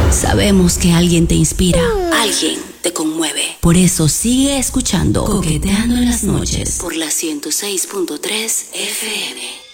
Sabemos que alguien te inspira, alguien te conmueve. Por eso sigue escuchando Coqueteando en las noches por la 106.3 FM.